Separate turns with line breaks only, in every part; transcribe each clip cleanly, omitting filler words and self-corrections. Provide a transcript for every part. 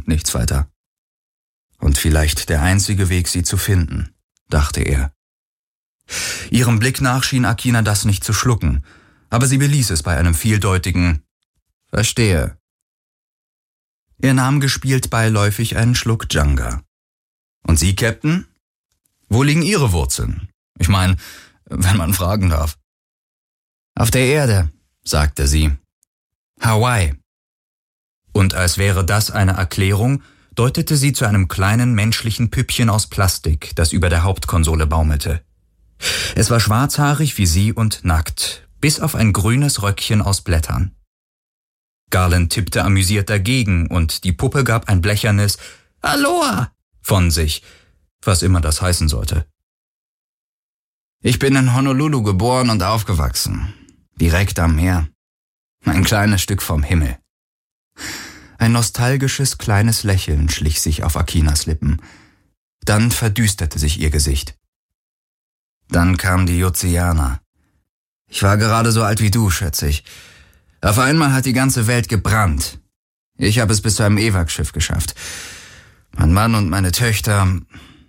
nichts weiter. Und vielleicht der einzige Weg, sie zu finden, dachte er. Ihrem Blick nach schien Akina das nicht zu schlucken, aber sie beließ es bei einem vieldeutigen »Verstehe«. Er nahm gespielt beiläufig einen Schluck Djanga. »Und Sie, Captain? Wo liegen Ihre Wurzeln? Ich meine, wenn man fragen darf.« »Auf der Erde«, sagte sie. »Hawaii.« Und als wäre das eine Erklärung, deutete sie zu einem kleinen menschlichen Püppchen aus Plastik, das über der Hauptkonsole baumelte. Es war schwarzhaarig wie sie und nackt, bis auf ein grünes Röckchen aus Blättern. Garland tippte amüsiert dagegen und die Puppe gab ein blechernes »Aloha« von sich, was immer das heißen sollte. »Ich bin in Honolulu geboren und aufgewachsen, direkt am Meer. Ein kleines Stück vom Himmel.« Ein nostalgisches kleines Lächeln schlich sich auf Akinas Lippen. Dann verdüsterte sich ihr Gesicht. »Dann kam die Jozianer. Ich war gerade so alt wie du, schätze ich. Auf einmal hat die ganze Welt gebrannt. Ich habe es bis zu einem Evac-Schiff geschafft. Mein Mann und meine Töchter,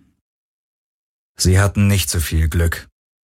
sie hatten nicht so viel Glück.«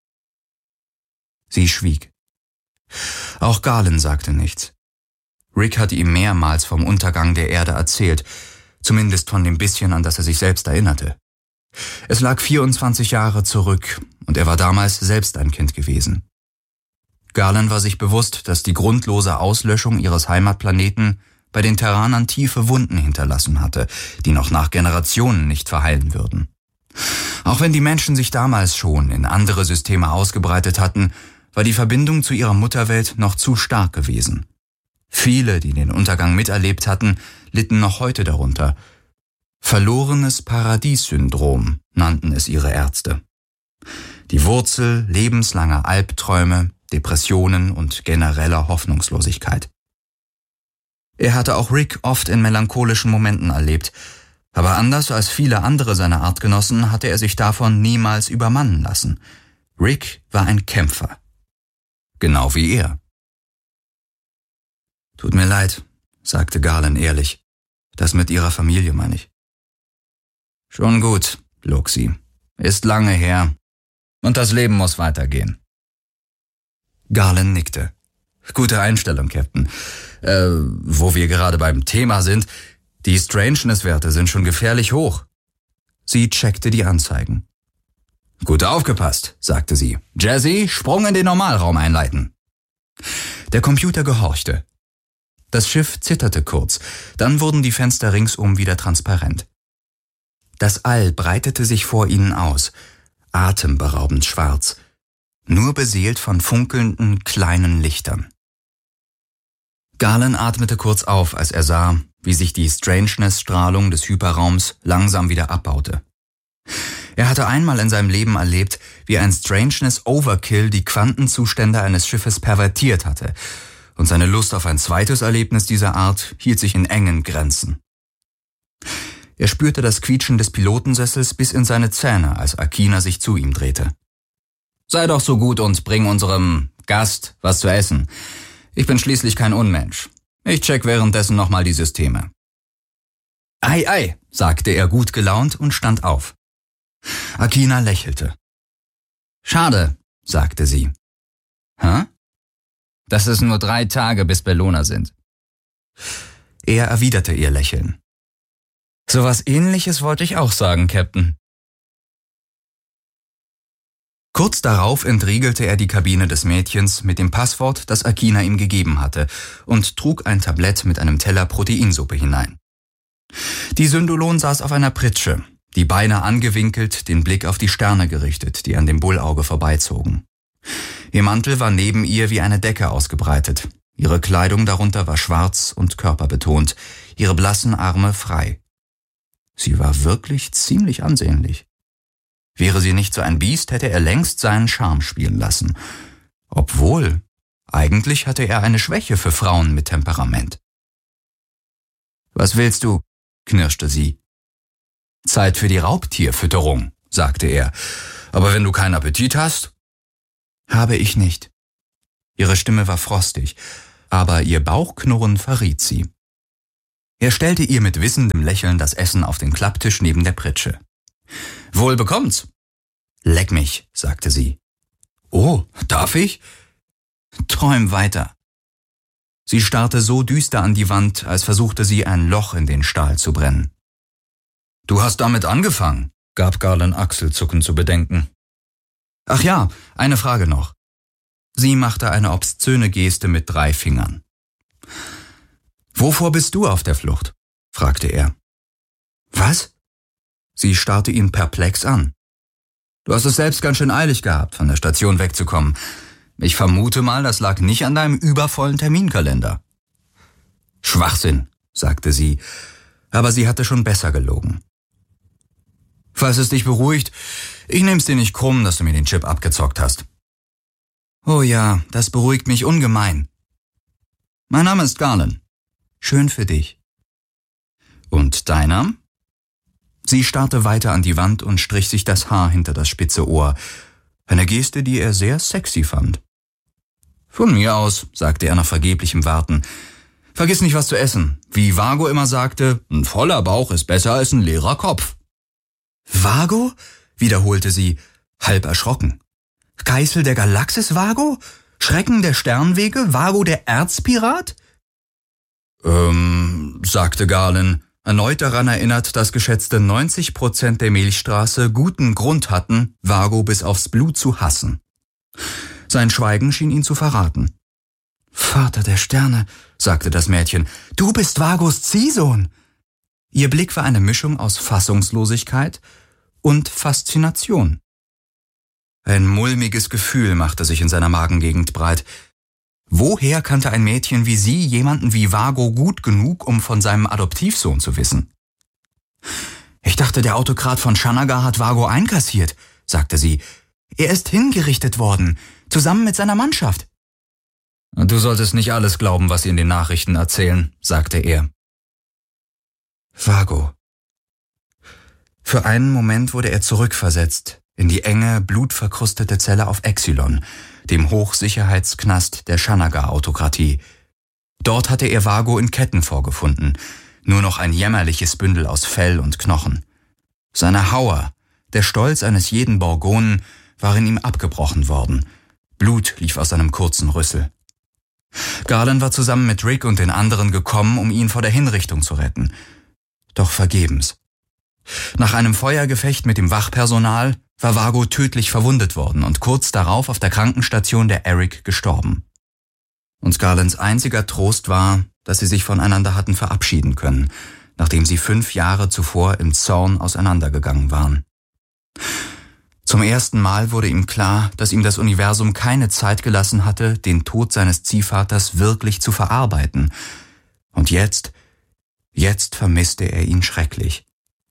Sie schwieg. Auch Garland sagte nichts. Rick hatte ihm mehrmals vom Untergang der Erde erzählt, zumindest von dem bisschen, an das er sich selbst erinnerte. Es lag 24 Jahre zurück und er war damals selbst ein Kind gewesen. Garland war sich bewusst, dass die grundlose Auslöschung ihres Heimatplaneten bei den Terranern tiefe Wunden hinterlassen hatte, die noch nach Generationen nicht verheilen würden. Auch wenn die Menschen sich damals schon in andere Systeme ausgebreitet hatten, war die Verbindung zu ihrer Mutterwelt noch zu stark gewesen. Viele, die den Untergang miterlebt hatten, litten noch heute darunter. Verlorenes Paradies-Syndrom nannten es ihre Ärzte. Die Wurzel lebenslanger Albträume, Depressionen und genereller Hoffnungslosigkeit. Er hatte auch Rick oft in melancholischen Momenten erlebt, aber anders als viele andere seiner Artgenossen hatte er sich davon niemals übermannen lassen. Rick war ein Kämpfer. Genau wie er. »Tut mir leid«, sagte Garland ehrlich. »Das mit Ihrer Familie, meine ich.« »Schon gut«, log sie. »Ist lange her. Und das Leben muss weitergehen.« Garland nickte. »Gute Einstellung, Captain. Wo wir gerade beim Thema sind, die Strangeness-Werte sind schon gefährlich hoch.« Sie checkte die Anzeigen. »Gut aufgepasst«, sagte sie. »Jazzy, Sprung in den Normalraum einleiten.« Der Computer gehorchte. Das Schiff zitterte kurz, dann wurden die Fenster ringsum wieder transparent. Das All breitete sich vor ihnen aus, atemberaubend schwarz, nur beseelt von funkelnden kleinen Lichtern. Garland atmete kurz auf, als er sah, wie sich die Strangeness-Strahlung des Hyperraums langsam wieder abbaute. Er hatte einmal in seinem Leben erlebt, wie ein Strangeness-Overkill die Quantenzustände eines Schiffes pervertiert hatte, und seine Lust auf ein zweites Erlebnis dieser Art hielt sich in engen Grenzen. Er spürte das Quietschen des Pilotensessels bis in seine Zähne, als Akina sich zu ihm drehte. »Sei doch so gut und bring unserem Gast was zu essen. Ich bin schließlich kein Unmensch. Ich check währenddessen nochmal die Systeme.« »Ei, ei«, sagte er gut gelaunt und stand auf. Akina lächelte. »Schade«, sagte sie. »Hä?« »Dass es nur 3 Tage bis Bellona sind.« Er erwiderte ihr Lächeln. »Sowas Ähnliches wollte ich auch sagen, Captain.« Kurz darauf entriegelte er die Kabine des Mädchens mit dem Passwort, das Akina ihm gegeben hatte, und trug ein Tablett mit einem Teller Proteinsuppe hinein. Die Syndolon saß auf einer Pritsche, die Beine angewinkelt, den Blick auf die Sterne gerichtet, die an dem Bullauge vorbeizogen. Ihr Mantel war neben ihr wie eine Decke ausgebreitet. Ihre Kleidung darunter war schwarz und körperbetont, ihre blassen Arme frei. Sie war wirklich ziemlich ansehnlich. Wäre sie nicht so ein Biest, hätte er längst seinen Charme spielen lassen. Obwohl, eigentlich hatte er eine Schwäche für Frauen mit Temperament. »Was willst du?« knirschte sie. »Zeit für die Raubtierfütterung«, sagte er. »Aber wenn du keinen Appetit hast?« »Habe ich nicht.« Ihre Stimme war frostig, aber ihr Bauchknurren verriet sie. Er stellte ihr mit wissendem Lächeln das Essen auf den Klapptisch neben der Pritsche. »Wohl bekommt's!« »Leck mich«, sagte sie. »Oh, darf ich?« »Träum weiter.« Sie starrte so düster an die Wand, als versuchte sie, ein Loch in den Stahl zu brennen. »Du hast damit angefangen«, gab Garland achselzuckend zu bedenken. »Ach ja, eine Frage noch.« Sie machte eine obszöne Geste mit 3 Fingern. »Wovor bist du auf der Flucht?« fragte er. »Was?« Sie starrte ihn perplex an. »Du hast es selbst ganz schön eilig gehabt, von der Station wegzukommen. Ich vermute mal, das lag nicht an deinem übervollen Terminkalender.« »Schwachsinn«, sagte sie, aber sie hatte schon besser gelogen. »Falls es dich beruhigt, ich nehm's dir nicht krumm, dass du mir den Chip abgezockt hast.« »Oh ja, das beruhigt mich ungemein.« »Mein Name ist Garland.« »Schön für dich.« »Und deiner?« Sie starrte weiter an die Wand und strich sich das Haar hinter das spitze Ohr, eine Geste, die er sehr sexy fand. »Von mir aus«, sagte er nach vergeblichem Warten. »Vergiss nicht, was zu essen. Wie Vago immer sagte, ein voller Bauch ist besser als ein leerer Kopf.« »Vago?« wiederholte sie, halb erschrocken. »Geißel der Galaxis Vago? Schrecken der Sternwege? Vago der Erzpirat?« sagte Garland, erneut daran erinnert, dass geschätzte 90% der Milchstraße guten Grund hatten, Vago bis aufs Blut zu hassen. Sein Schweigen schien ihn zu verraten. »Vater der Sterne«, sagte das Mädchen, »du bist Vagos Ziehsohn!« Ihr Blick war eine Mischung aus Fassungslosigkeit und Faszination. Ein mulmiges Gefühl machte sich in seiner Magengegend breit. Woher kannte ein Mädchen wie sie jemanden wie Vago gut genug, um von seinem Adoptivsohn zu wissen? »Ich dachte, der Autokrat von Shanagar hat Vago einkassiert«, sagte sie. »Er ist hingerichtet worden, zusammen mit seiner Mannschaft.« »Du solltest nicht alles glauben, was sie in den Nachrichten erzählen«, sagte er. Vago. Für einen Moment wurde er zurückversetzt in die enge, blutverkrustete Zelle auf Exilon, dem Hochsicherheitsknast der Shanagar-Autokratie. Dort hatte er Vago in Ketten vorgefunden, nur noch ein jämmerliches Bündel aus Fell und Knochen. Seine Hauer, der Stolz eines jeden Borgonen, waren ihm abgebrochen worden. Blut lief aus seinem kurzen Rüssel. Garland war zusammen mit Rick und den anderen gekommen, um ihn vor der Hinrichtung zu retten. Doch vergebens. Nach einem Feuergefecht mit dem Wachpersonal war Vago tödlich verwundet worden und kurz darauf auf der Krankenstation der Eric gestorben. Und Garlands einziger Trost war, dass sie sich voneinander hatten verabschieden können, nachdem sie 5 Jahre zuvor im Zorn auseinandergegangen waren. Zum ersten Mal wurde ihm klar, dass ihm das Universum keine Zeit gelassen hatte, den Tod seines Ziehvaters wirklich zu verarbeiten. Und jetzt vermisste er ihn schrecklich.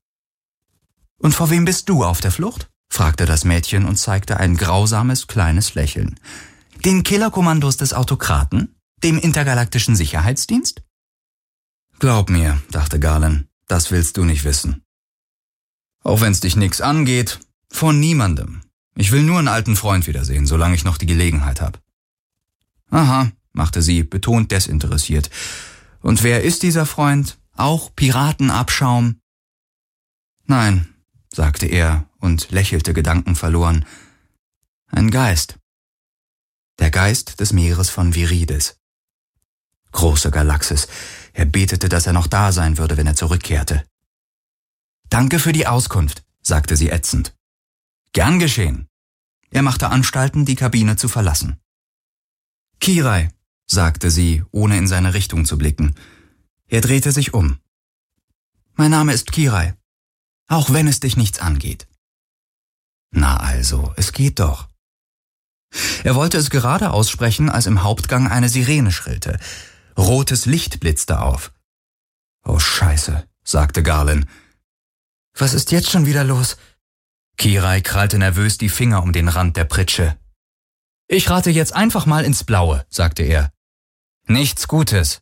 »Und vor wem bist du auf der Flucht?« fragte das Mädchen und zeigte ein grausames, kleines Lächeln. »Den Killerkommandos des Autokraten? Dem intergalaktischen Sicherheitsdienst?« »Glaub mir«, dachte Garland, »das willst du nicht wissen. Auch wenn's dich nix angeht, vor niemandem. Ich will nur einen alten Freund wiedersehen, solange ich noch die Gelegenheit habe.« »Aha«, machte sie, betont desinteressiert. »Und wer ist dieser Freund? Auch Piratenabschaum?« »Nein«, sagte er und lächelte gedankenverloren. »Ein Geist. Der Geist des Meeres von Virides. Große Galaxis. Er betete, dass er noch da sein würde, wenn er zurückkehrte.« »Danke für die Auskunft«, sagte sie ätzend. »Gern geschehen.« Er machte Anstalten, die Kabine zu verlassen. »Kirai«, sagte sie, ohne in seine Richtung zu blicken. Er drehte sich um. »Mein Name ist Kirai, auch wenn es dich nichts angeht.« »Na also, es geht doch.« Er wollte es gerade aussprechen, als im Hauptgang eine Sirene schrillte. Rotes Licht blitzte auf. »Oh Scheiße«, sagte Garland. »Was ist jetzt schon wieder los?« Kirai krallte nervös die Finger um den Rand der Pritsche. »Ich rate jetzt einfach mal ins Blaue«, sagte er. »Nichts Gutes.«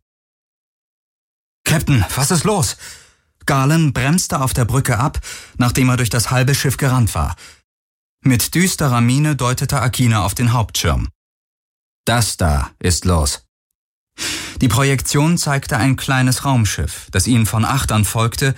»Captain, was ist los?« Garland bremste auf der Brücke ab, nachdem er durch das halbe Schiff gerannt war. Mit düsterer Miene deutete Akina auf den Hauptschirm. »Das da ist los.« Die Projektion zeigte ein kleines Raumschiff, das ihnen von Achtern folgte